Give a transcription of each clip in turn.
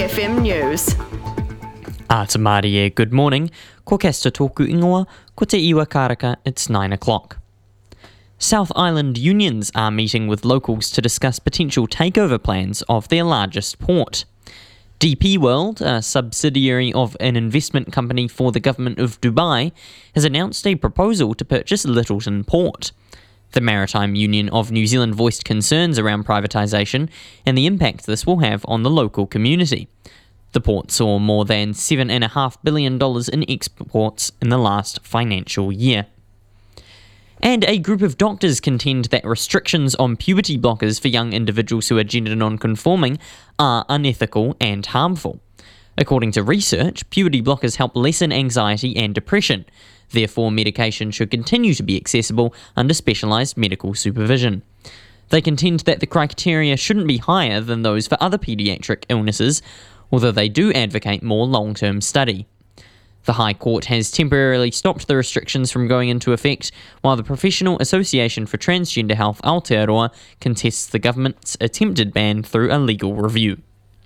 BFM News. Atamarie, good morning. Ko kesta tōku ingoa, ko te iwa karaka, it's 9 o'clock. South Island unions are meeting with locals to discuss potential takeover plans of their largest port. DP World, a subsidiary of an investment company for the government of Dubai, has announced a proposal to purchase Lyttelton Port. The Maritime Union of New Zealand voiced concerns around privatisation and the impact this will have on the local community. The port saw more than $7.5 billion in exports in the last financial year. And a group of doctors contend that restrictions on puberty blockers for young individuals who are gender non-conforming are unethical and harmful. According to research, puberty blockers help lessen anxiety and depression. Therefore, medication should continue to be accessible under specialised medical supervision. They contend that the criteria shouldn't be higher than those for other paediatric illnesses, although they do advocate more long-term study. The High Court has temporarily stopped the restrictions from going into effect, while the Professional Association for Transgender Health Aotearoa contests the government's attempted ban through a legal review.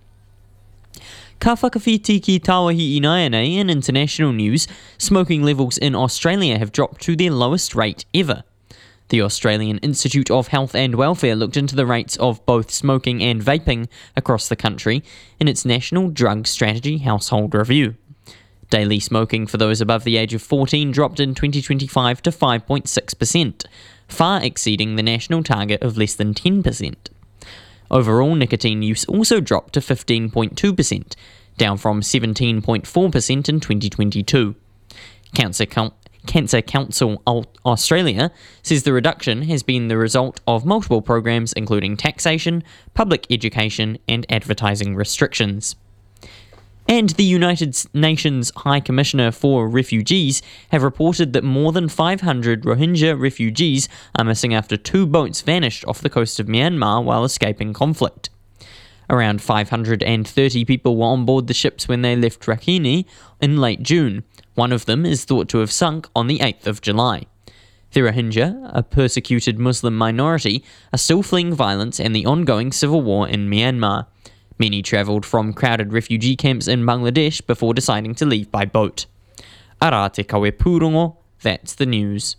Ka whakawhiti ki Tāwahi Inaina in international news, smoking levels in Australia have dropped to their lowest rate ever. The Australian Institute of Health and Welfare looked into the rates of both smoking and vaping across the country in its National Drug Strategy Household Review. Daily smoking for those above the age of 14 dropped in 2025 to 5.6%, far exceeding the national target of less than 10%. Overall nicotine use also dropped to 15.2%, down from 17.4% in 2022. Cancer Council Australia says the reduction has been the result of multiple programs including taxation, public education and advertising restrictions. And the United Nations High Commissioner for Refugees have reported that more than 500 Rohingya refugees are missing after 2 boats vanished off the coast of Myanmar while escaping conflict. Around 530 people were on board the ships when they left Rakhine in late June. One of them is thought to have sunk on the 8th of July. The Rohingya, a persecuted Muslim minority, are still fleeing violence and the ongoing civil war in Myanmar. Many travelled from crowded refugee camps in Bangladesh before deciding to leave by boat. Ara te kawe pūrongo, that's the news.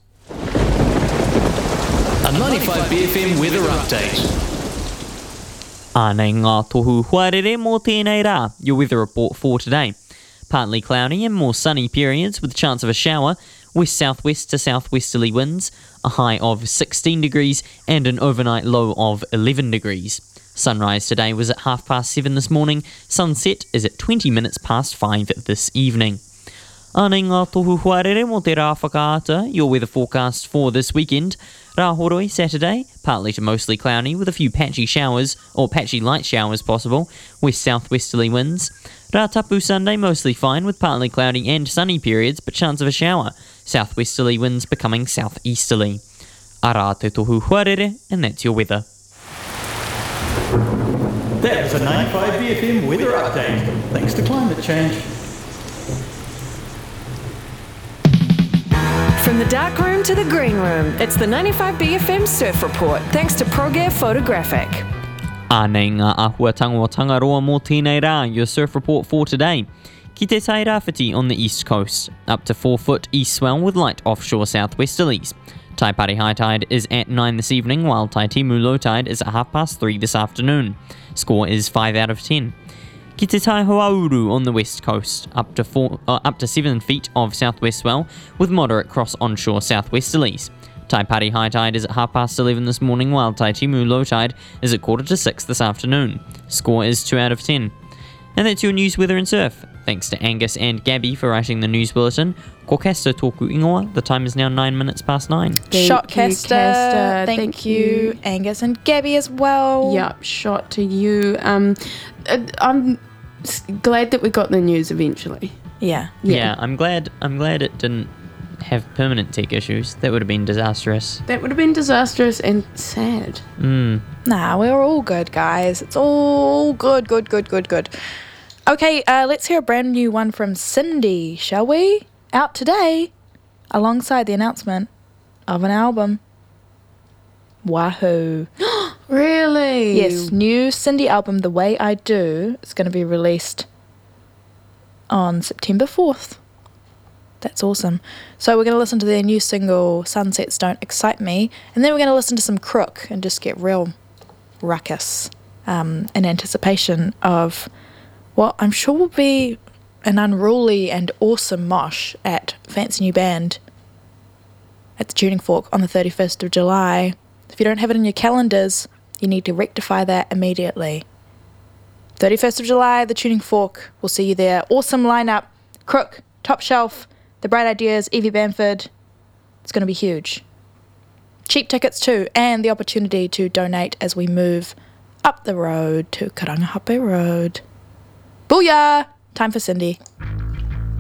A 95 BFM weather update. Ānei ngā tohu huarere mō tēnei rā, your weather report for today. Partly cloudy and more sunny periods with a chance of a shower, west-southwest to southwesterly winds, a high of 16 degrees and an overnight low of 11 degrees. Sunrise today was at 7:30 this morning, sunset is at 20 minutes past 5 this evening. Ānei ngā tohu huarere mō te rā whakaata, your weather forecast for this weekend. Rāhoroi Saturday, partly to mostly cloudy with a few patchy showers or patchy light showers possible, west-southwesterly winds. Rātapu Sunday mostly fine with partly cloudy and sunny periods but chance of a shower, southwesterly winds becoming southeasterly. Ara te tohu huarere, and that's your weather. That was a 95 BFM weather update, thanks to climate change. From the dark room to the green room, it's the 95 BFM Surf Report, thanks to ProGear Photographic. Ānei ngā āhuatanga o Tangaroa mō tēnei rā, your surf report for today. Ki te tai rāwhiti on the east coast, up to 4 foot east swell with light offshore southwesterlies. Taipari high tide is at 9 this evening, while Taitimu low tide is at 3:30 this afternoon. Score is 5 out of 10. Ki te tai Hoauru on the west coast, up to 7 feet of southwest swell with moderate cross onshore southwesterlies. Taipari high tide is at 11:30 this morning, while Taitimu low tide is at 5:45 this afternoon. Score is 2 out of 10. And that's your news, weather and surf. Thanks to Angus and Gabby for writing the news bulletin. Ko kasta tōku ingoa. The time is now 9 minutes past 9. Shot Caster. Thank you, Angus and Gabby as well. Yep, shot to you. I'm glad that we got the news eventually. Yeah. Yeah, I'm glad it didn't have permanent tech issues. That would have been disastrous. That would have been disastrous and sad. Nah, we're all good, guys. It's all good. Okay, let's hear a brand new one from Cindy, shall we? Out today, alongside the announcement of an album. Wahoo. Really? Yes, new Cindy album, The Way I Do, is going to be released on September 4th. That's awesome. So we're going to listen to their new single, Sunsets Don't Excite Me, and then we're going to listen to some Crook and just get real ruckus in anticipation of what I'm sure will be an unruly and awesome mosh at Fancy New Band at the Tuning Fork on the 31st of July. If you don't have it in your calendars, you need to rectify that immediately. 31st of July, the Tuning Fork. We'll see you there. Awesome lineup. Crook, Top Shelf, The Bright Ideas, Evie Bamford. It's going to be huge. Cheap tickets too, and the opportunity to donate as we move up the road to Karangahape Road. Booyah! Time for Cindy.